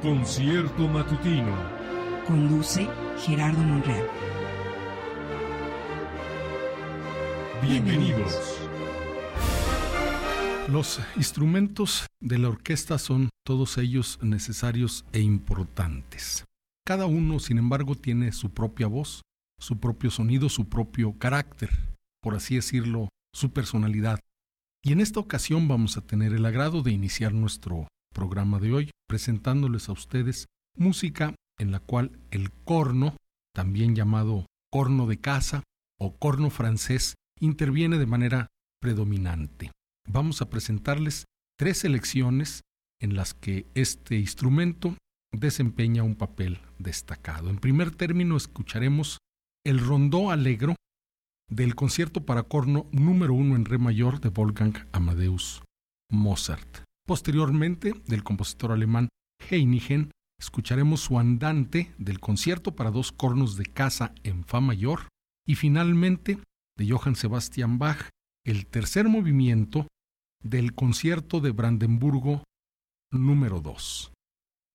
Concierto matutino. Conduce Gerardo Monreal. Bienvenidos. Los instrumentos de la orquesta son todos ellos necesarios e importantes. Cada uno, sin embargo, tiene su propia voz, su propio sonido, su propio carácter, por así decirlo, su personalidad. Y en esta ocasión vamos a tener el agrado de iniciar nuestro programa de hoy presentándoles a ustedes música en la cual el corno, también llamado corno de casa o corno francés, interviene de manera predominante. Vamos a presentarles 3 selecciones en las que este instrumento desempeña un papel destacado. En primer término escucharemos el rondó allegro del concierto para corno número 1 en re mayor de Wolfgang Amadeus Mozart. Posteriormente, del compositor alemán Heinichen, escucharemos su andante del concierto para 2 cornos de casa en fa mayor y finalmente, de Johann Sebastian Bach, el tercer movimiento del concierto de Brandenburgo número 2.